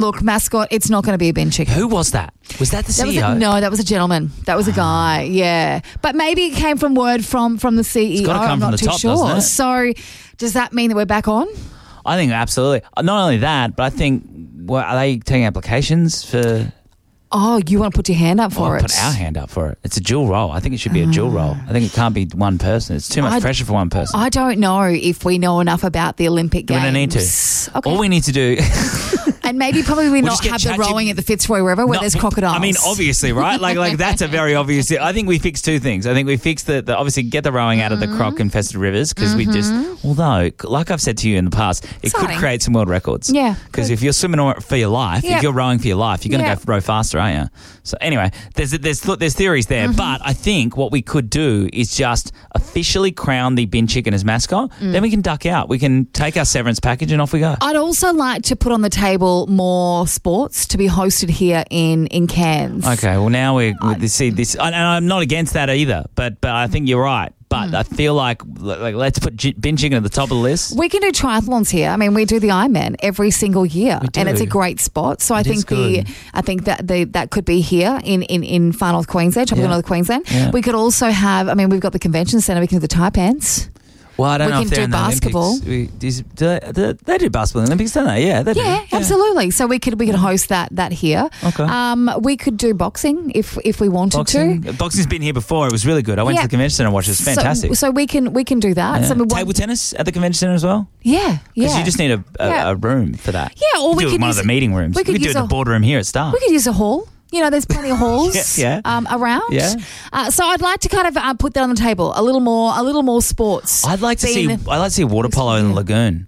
Look, mascot, it's not going to be a bin chicken. Who was that? Was that the CEO? No, that was a gentleman. That was a guy, yeah. But maybe it came from word from the CEO. It's got to come from the top, doesn't it? So does that mean that we're back on? I think absolutely. Not only that, but I think, are they taking applications for... Oh, you want to put your hand up for it? Put our hand up for it. It's a dual role. I think it should be a dual role. I think it can't be one person. It's too much pressure for one person. I don't know if we know enough about the Olympic Games. We don't need to. Okay. All we need to do... And maybe probably we not have the rowing at the Fitzroy River where there's crocodiles. I mean, obviously, right? Like that's a very obvious... I think we fixed two things. I think we fixed the obviously get the rowing out of the croc-infested rivers because we just... Although, like I've said to you in the past, it could create some world records. Yeah. Because if you're swimming for your life, if you're rowing for your life, you're going to go row faster, aren't you? So anyway, there's theories there. But I think what we could do is just officially crown the bin chicken as mascot. Then we can duck out. We can take our severance package and off we go. I'd also like to put on the table more sports to be hosted here in Cairns. Okay, well now we see this, and I'm not against that either. But I think you're right. But I feel like let's put bin chicken at the top of the list. We can do triathlons here. I mean, we do the Ironman every single year, and it's a great spot. So I think that could be here in Far North Queensland, Tropical North Queensland. Yeah. We could also have. I mean, we've got the convention centre. We can do the Taipans. Well, I don't know if they're in the basketball. They do basketball in the Olympics, don't they? Yeah, they do. Yeah, absolutely. So we could host that here. Okay. We could do boxing if we wanted to. Boxing's been here before. It was really good. I went to the convention centre and watched it. It's fantastic. So we can do that. Yeah. So table tennis at the convention centre as well? Yeah. Because you just need a room for that. Yeah, or we could do one of the meeting rooms. We could do it in the boardroom here at Star. We could use a hall. You know, there's plenty of halls around. Yeah. So I'd like to kind of put that on the table. A little more sports. I'd like to see water polo in the lagoon.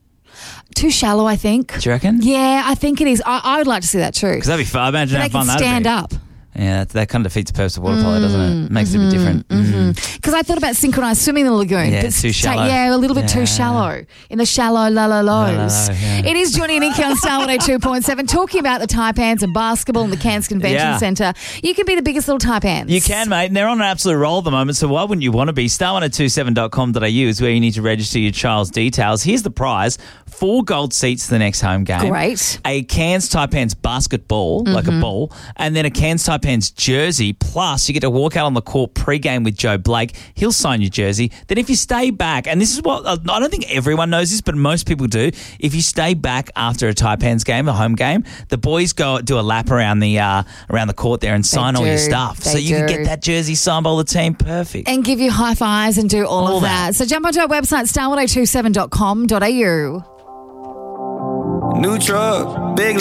Too shallow, I think. Do you reckon? Yeah, I think it is. I would like to see that too. Because that'd be fun. Imagine how fun that'd be. Stand up. Yeah, that kind of defeats the purpose of water polo, doesn't it? It makes it a bit different. Because I thought about synchronised swimming in the lagoon. Yeah, it's too shallow. A little bit too shallow. In the shallow lows. It is Johnny and Nikki on Star 102.7 talking about the Taipans and basketball in the Cairns Convention Centre. You can be the biggest little Taipans. You can, mate. And they're on an absolute roll at the moment, so why wouldn't you want to be? Star1027.com.au is where you need to register your child's details. Here's the prize. 4 gold seats to the next home game. Great. A Cairns Taipans basketball, like a ball, and then a Cairns Taipans jersey. Plus, you get to walk out on the court pre-game with Joe Blake. He'll sign your jersey. Then if you stay back, and this is what, I don't think everyone knows this, but most people do. If you stay back after a Taipans game, a home game, the boys go do a lap around the court there and sign all your stuff. So you can get that jersey signed by all the team. Perfect. And give you high fives and do all of that. So jump onto our website, star1027.com.au. New truck, big